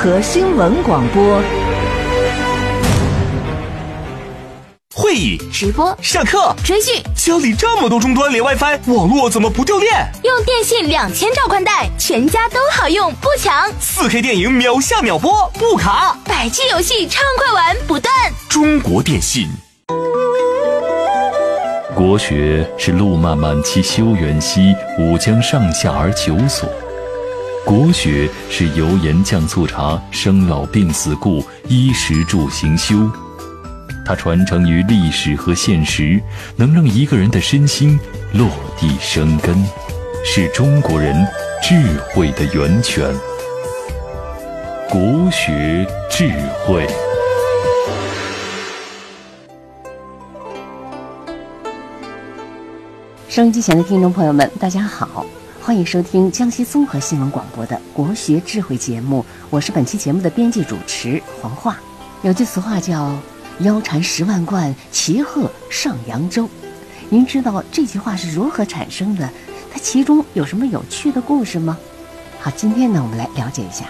合新闻广播。 会议、 直播、 上课、 追剧， 家里这么多终端连 WiFi， 网络怎么不掉电？ 用电信2000兆宽带，全家都好用，不抢。 4K 电影秒下秒播，不卡。 100G 游戏畅快玩，不断。 中国电信。 国学是路漫漫其修远兮，吾将上下而求索。国学是油盐酱醋茶，生老病死故，衣食住行修。它传承于历史和现实，能让一个人的身心落地生根，是中国人智慧的源泉。国学智慧。 收音机前的听众朋友们，大家好，欢迎收听江西综合新闻广播的国学智慧节目，我是本期节目的编辑主持黄化。有句俗话叫腰缠10万贯，骑鹤上扬州。您知道这句话是如何产生的？它其中有什么有趣的故事吗？好，今天呢，我们来了解一下。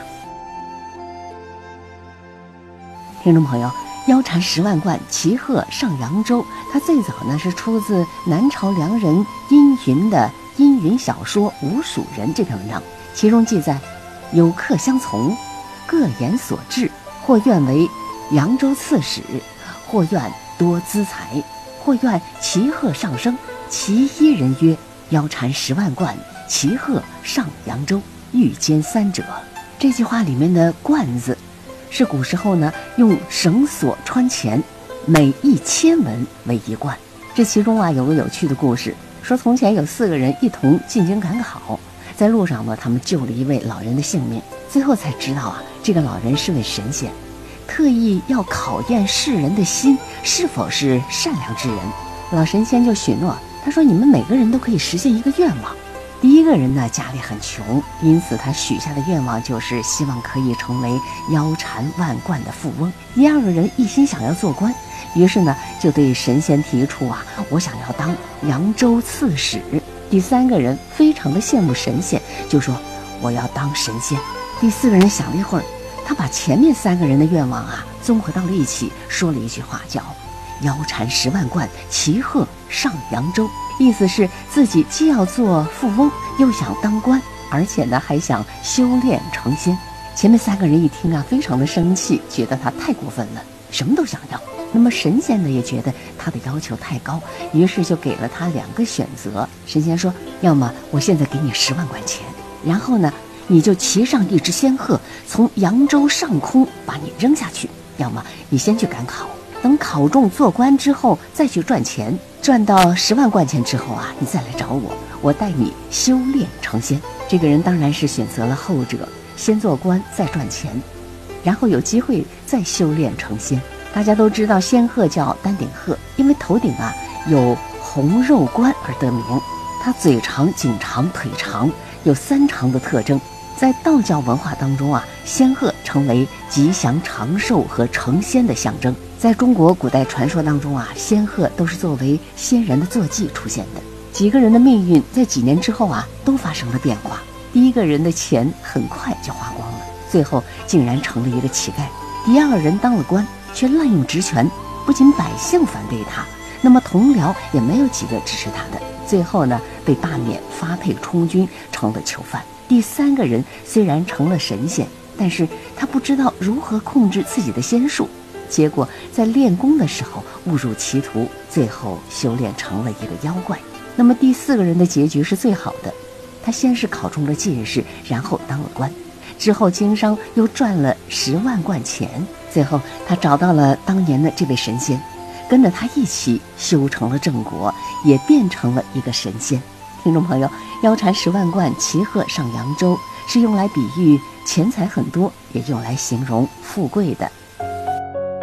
听众朋友，腰缠10万贯，骑鹤上扬州，它最早呢是出自南朝梁人殷云的《殷云小说吴蜀人》这篇文章，其中记载：有客相从，各言所志，或愿为扬州刺史，或愿多资财，或愿骑鹤上升。其一人曰：腰缠10万贯，骑鹤上扬州，欲兼三者。这句话里面的贯字是古时候呢用绳索穿钱，每1000文为一贯。这其中有个有趣的故事，说从前有4个人一同进京赶考，在路上呢他们救了一位老人的性命，最后才知道这个老人是位神仙，特意要考验世人的心是否是善良之人。老神仙就许诺，他说你们每个人都可以实现一个愿望。第一个人呢家里很穷，因此他许下的愿望就是希望可以成为腰缠万贯的富翁。第二个人一心想要做官，于是呢就对神仙提出我想要当扬州刺史。第三个人非常的羡慕神仙，就说我要当神仙。第四个人想了一会儿，他把前面3个人的愿望综合到了一起，说了一句话叫腰缠10万贯，骑鹤上扬州。意思是自己既要做富翁，又想当官，而且呢还想修炼成仙。前面3个人一听非常的生气，觉得他太过分了，什么都想要。那么神仙呢也觉得他的要求太高，于是就给了他2个选择。神仙说，要么我现在给你10万贯钱，然后呢你就骑上一只仙鹤，从扬州上空把你扔下去；要么你先去赶考，等考中做官之后再去赚钱，赚到10万贯钱之后你再来找我，我带你修炼成仙。这个人当然是选择了后者，先做官再赚钱，然后有机会再修炼成仙。大家都知道仙鹤叫丹顶鹤，因为头顶有红肉冠而得名。它嘴长、颈长、腿长，有3长的特征。在道教文化当中仙鹤成为吉祥长寿和成仙的象征。在中国古代传说当中仙鹤都是作为仙人的坐骑出现的。几个人的命运在几年之后都发生了变化。第一个人的钱很快就花光了，最后竟然成了一个乞丐。第二个人当了官，却滥用职权，不仅百姓反对他，那么同僚也没有几个支持他的，最后呢被罢免，发配充军，成了囚犯。第3个人虽然成了神仙，但是他不知道如何控制自己的仙术，结果在练功的时候误入歧途，最后修炼成了一个妖怪。那么第4个人的结局是最好的，他先是考中了进士，然后当了官，之后经商又赚了10万贯钱，最后他找到了当年的这位神仙，跟着他一起修成了正果，也变成了一个神仙。听众朋友，腰缠10万贯，骑鹤上扬州是用来比喻钱财很多，也用来形容富贵的。